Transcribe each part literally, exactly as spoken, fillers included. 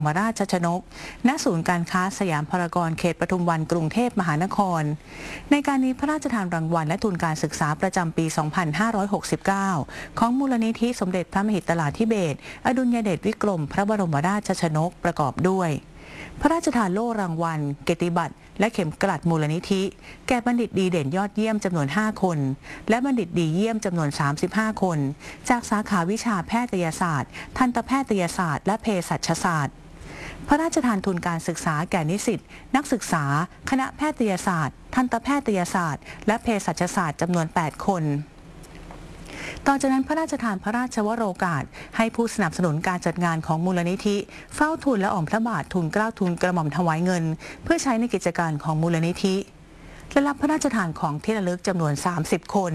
มราชชนกณศูนย์การค้าสยามพารากอนเขตปทุมวันกรุงเทพมหานครในการนี้พระราชทานรางวัลและทุนการศึกษาประจำปี สองพันห้าร้อยหกสิบเก้า ของมูลนิธิสมเด็จพระมหิดลธิเบศรอดุลยเดชวิกรมพระบรมราชชนกประกอบด้วยพระราชทานโล่รางวัลเกียรติบัตรและเข็มกลัดมูลนิธิแก่บัณฑิตดีเด่นยอดเยี่ยมจำนวนห้าคนและบัณฑิตดีเยี่ยมจำนวนสามสิบห้าคนจากสาขาวิชาแพทยศาสตร์ทันตแพทยศาสตร์และเภสัชศาสตร์พระราชทานทุนการศึกษาแก่นิสิตนักศึกษาคณะแพทยศาสตร์ทันตแพทยศาสตร์และเภสัชศาสตร์จำนวนแปดคนต่อจากนั้นพระราชทานพระราชวโรกาสให้ผู้สนับสนุนการจัดงานของมูลนิธิเฝ้าทูลละอองพระบาททูลเกล้าทูลกระหม่อมถวายเงินเพื่อใช้ในกิจการของมูลนิธิและรับพระราชทานของที่ระลึกจำนวนสามสิบคน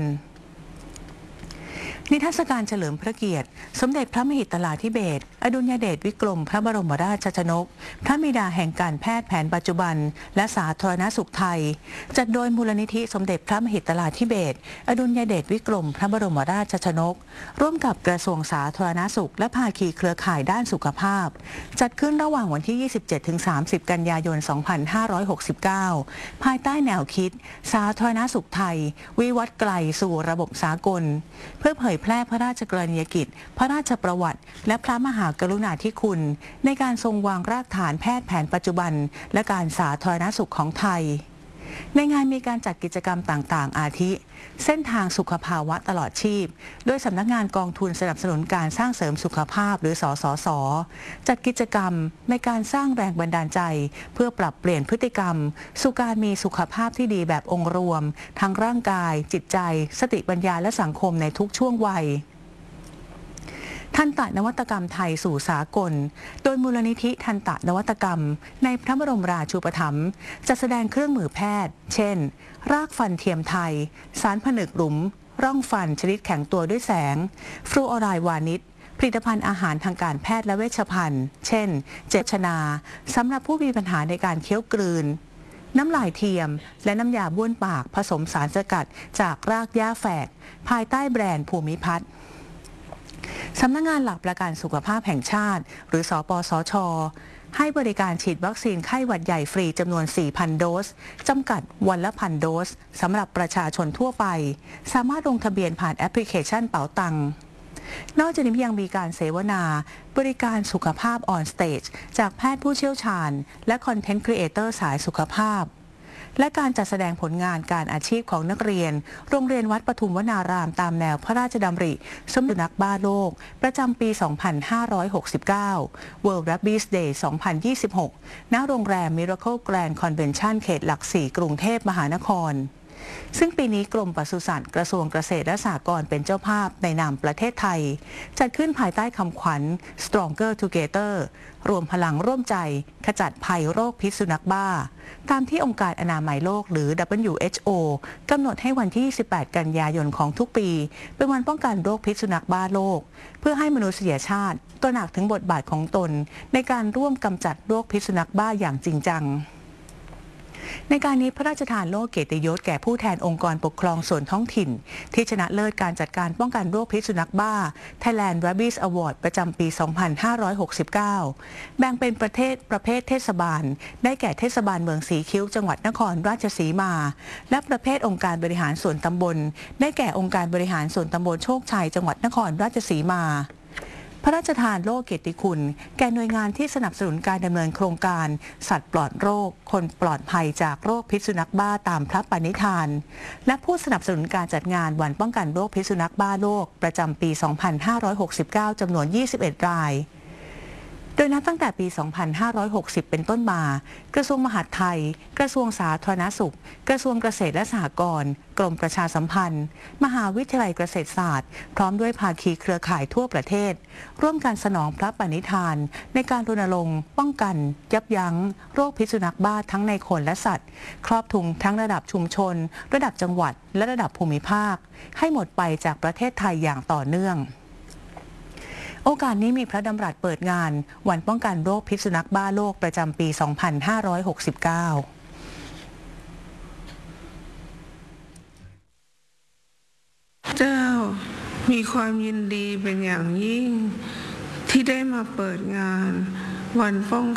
นิทรรศการเฉลิมพระเกียรติสมเด็จพระมหิดลธิเบศรอดุลยเดชวิกรมพระบรมราชชนกพระบิดาแห่งการแพทย์แผนปัจจุบันและสาธารณสุขไทยจัดโดยมูลนิธิสมเด็จพระมหิดลธิเบศรอดุลยเดชวิกรมพระบรมราชชนกร่วมกับกระทรวงสาธารณสุขและภาคีเครือข่ายด้านสุขภาพจัดขึ้นระหว่างวันที่ ยี่สิบเจ็ดถึงสามสิบ กันยายน สองพันห้าร้อยหกสิบเก้า ภายใต้แนวคิดสาธารณสุขไทยวิวัฒน์ไกลสู่ระบบสากลเพื่อเผยแพร่พระราชกรณียกิจพระราชประวัติและพระมหากรุณาธิคุณในการทรงวางรากฐานแพทย์แผนปัจจุบันและการสาธารณสุขของไทยในงานมีการจัดกิจกรรมต่างๆอาทิเส้นทางสุขภาวะตลอดชีพโดยสำนักงานกองทุนสนับสนุนการสร้างเสริมสุขภาพหรือสสส.จัดกิจกรรมในการสร้างแรงบันดาลใจเพื่อปรับเปลี่ยนพฤติกรรมสู่การมีสุขภาพที่ดีแบบองค์รวมทั้งร่างกายจิตใจสติปัญญาและสังคมในทุกช่วงวัยทันตนวัตกรรมไทยสู่สากลโดยมูลนิธิทันตนวัตกรรมในพระบรมราชูปถัมภ์จะแสดงเครื่องมือแพทย์เช่นรากฟันเทียมไทยสารผนึกหลุมร่องฟันชนิดแข็งตัวด้วยแสงฟลูออไรด์วานิชผลิตภัณฑ์อาหารทางการแพทย์และเวชภัณฑ์เช่นเจชนาสำหรับผู้มีปัญหาในการเคี้ยวกลืนน้ำลายเทียมและน้ำยาบ้วนปากผสมสารสกัดจากรากหญ้าแฝกภายใต้แบรนด์ภูมิพัฒน์สำนักงานหลักประกันสุขภาพแห่งชาติหรือสปสช.ให้บริการฉีดวัคซีนไข้หวัดใหญ่ฟรีจำนวน สี่พัน โดสจำกัดวันละพันโดสสำหรับประชาชนทั่วไปสามารถลงทะเบียนผ่านแอปพลิเคชันเป๋าตังนอกจากนี้ยังมีการเสวนาบริการสุขภาพออนสเตจจากแพทย์ผู้เชี่ยวชาญและคอนเทนต์ครีเอเตอร์สายสุขภาพและการจัดแสดงผลงานการอาชีพของนักเรียนโรงเรียนวัดปทุมวนารามตามแนวพระราชดำริสมเด็จนักบ้าโลกประจำปี สองพันห้าร้อยหกสิบเก้า World Rabies Day สองพันยี่สิบหก ณ โรงแรม Miracle Grand Convention เขตหลักสี่กรุงเทพมหานครซึ่งปีนี้กรมปศุสัตว์กระทรวงเกษตรและสหกรณ์เป็นเจ้าภาพในนามประเทศไทยจัดขึ้นภายใต้คำขวัญ Stronger Together รวมพลังร่วมใจขจัดภัยโรคพิษสุนัขบ้าตามที่องค์การอนามัยโลกหรือ ดับเบิลยู เอช โอ กำหนดให้วันที่ ยี่สิบแปด กันยายนของทุกปีเป็นวันป้องกันโรคพิษสุนัขบ้าโลกเพื่อให้มนุษยชาติตระหนักถึงบทบาทของตนในการร่วมกำจัดโรคพิษสุนัขบ้าอย่างจริงจังในการนี้พระราชทานโล่เกียรติยศแก่ผู้แทนองค์กรปกครองส่วนท้องถิ่นที่ชนะเลิศการจัดการป้องกันโรคพิษสุนัขบ้า Thailand Rabies Award ประจำปี สองพันห้าร้อยหกสิบเก้า แบ่งเป็นประเทศประเภทเทศบาลได้แก่เทศบาลเมืองสีคิ้วจังหวัดนครราชสีมาและประเภทองค์การบริหารส่วนตำบลได้แก่องค์การบริหารส่วนตำบลโชคชัยจังหวัดนครราชสีมาพระราชทานโล่เกียรติคุณแก่หน่วยงานที่สนับสนุนการดำเนินโครงการสัตว์ปลอดโรคคนปลอดภัยจากโรคพิษสุนัขบ้าตามพระปณิธานและผู้สนับสนุนการจัดงานวันป้องกันโรคพิษสุนัขบ้าโลกประจำปี สองพันห้าร้อยหกสิบเก้า จำนวน ยี่สิบเอ็ด รายโดยนับตั้งแต่ปี สองพันห้าร้อยหกสิบ เป็นต้นมากระทรวงมหาดไทยกระทรวงสาธารณสุขกระทรวงเกษตรและสหกรณ์กรมประชาสัมพันธ์มหาวิทยาลัยเกษตรศาสตร์พร้อมด้วยภาคีเครือข่ายทั่วประเทศร่วมกันสนองพระปณิธานในการรณรงค์ป้องกันยับยั้งโรคพิษสุนัขบ้าทั้งในคนและสัตว์ครอบคลุมทั้งระดับชุมชนระดับจังหวัดและระดับภูมิภาคให้หมดไปจากประเทศไทยอย่างต่อเนื่องโอกาสนี้มีพระดำรัสเปิดงานวันป้องกันโรคพิษสุนัขบ้าโลกประจำปี สองพันห้าร้อยหกสิบเก้าเจ้ามีความยินดีเป็นอย่างยิ่งที่ได้มาเปิดงานวันป้อง